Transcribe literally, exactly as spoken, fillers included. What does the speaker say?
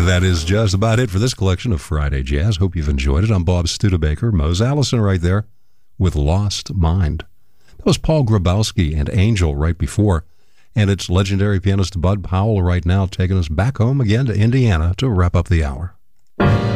That is just about it for this collection of Friday Jazz. Hope you've enjoyed it. I'm Bob Studebaker. Mose Allison right there with Lost Mind. That was Paul Grabowski and Angel right before. And it's legendary pianist Bud Powell right now taking us back home again to Indiana to wrap up the hour.